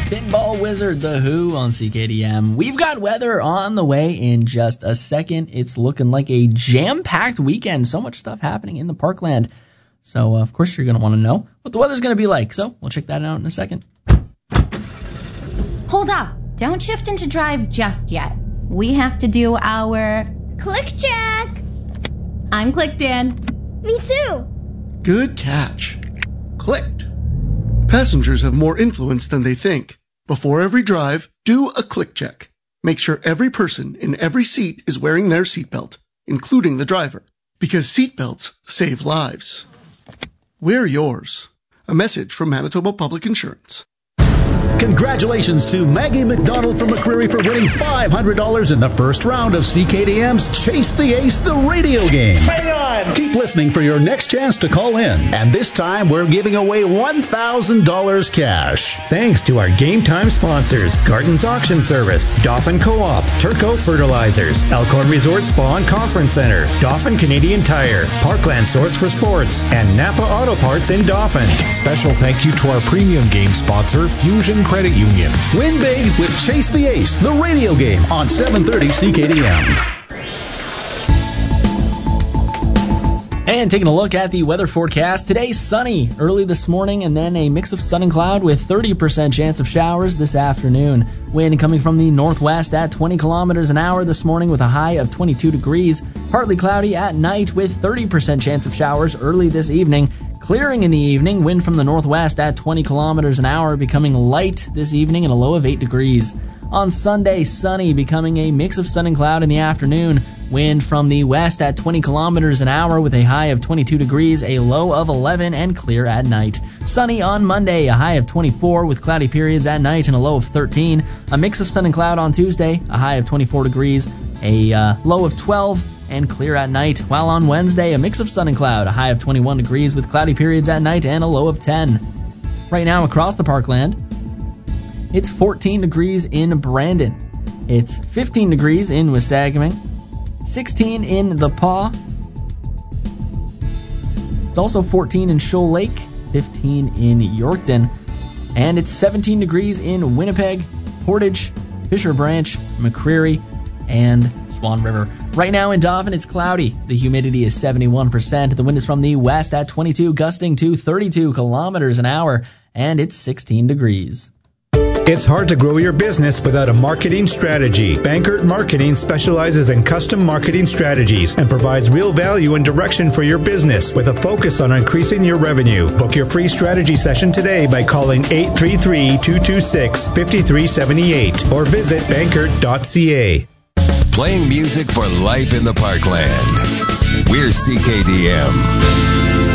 Pinball Wizard, The Who on CKDM. We've got weather on the way in just a second. It's looking like a jam-packed weekend. So much stuff happening in the Parkland. So, of course, you're going to want to know what the weather's going to be like. So we'll check that out in a second. Hold up. Don't shift into drive just yet. We have to do our click check. I'm clicked in. Me too. Good catch. Clicked. Passengers have more influence than they think. Before every drive, do a click check. Make sure every person in every seat is wearing their seatbelt, including the driver, because seatbelts save lives. Wear yours. A message from Manitoba Public Insurance. Congratulations to Maggie McDonald from McCreary for winning $500 in the first round of CKDM's Chase the Ace, the radio game. Hang on! Keep listening for your next chance to call in. And this time, we're giving away $1,000 cash. Thanks to our game time sponsors, Garden's Auction Service, Dauphin Co-op, Turco Fertilizers, Elkhorn Resort Spa and Conference Center, Dauphin Canadian Tire, Parkland Sorts for Sports, and Napa Auto Parts in Dauphin. Special thank you to our premium game sponsor, Fusion Credit Union. Win big with Chase the Ace, the radio game on 730 CKDM. And taking a look at the weather forecast, today sunny early this morning and then a mix of sun and cloud with 30% chance of showers this afternoon. Wind coming from the northwest at 20 kilometers an hour this morning with a high of 22 degrees. Partly cloudy at night with 30% chance of showers early this evening. Clearing in the evening, wind from the northwest at 20 kilometers an hour, becoming light this evening and a low of 8 degrees. On Sunday, sunny, becoming a mix of sun and cloud in the afternoon. Wind from the west at 20 kilometers an hour with a high of 22 degrees, a low of 11, and clear at night. Sunny on Monday, a high of 24 with cloudy periods at night and a low of 13. A mix of sun and cloud on Tuesday, a high of 24 degrees, a low of 12, and clear at night. While on Wednesday, a mix of sun and cloud, a high of 21 degrees with cloudy periods at night and a low of 10. Right now across the Parkland, it's 14 degrees in Brandon. It's 15 degrees in Wasagaming, 16 in The Paw. It's also 14 in Shoal Lake, 15 in Yorkton, and it's 17 degrees in Winnipeg, Portage, Fisher Branch, McCreary, and Swan River. Right now in Dauphin, it's cloudy. The humidity is 71%. The wind is from the west at 22, gusting to 32 kilometers an hour, and it's 16 degrees. It's hard to grow your business without a marketing strategy. Bankert Marketing specializes in custom marketing strategies and provides real value and direction for your business with a focus on increasing your revenue. Book your free strategy session today by calling 833-226-5378 or visit bankert.ca. Playing music for life in the Parkland. We're CKDM.